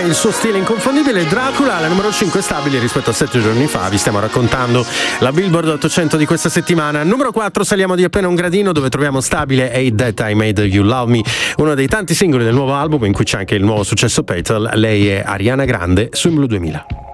il suo stile inconfondibile. Dracula alla numero 5 stabile rispetto a 7 giorni fa. Vi stiamo raccontando la Billboard 800 di questa settimana. Numero 4 saliamo di appena un gradino, dove troviamo stabile Ain't That I Made You Love Me, uno dei tanti singoli del nuovo album in cui c'è anche il nuovo successo Petal. Lei è Ariana Grande su In Blu 2000.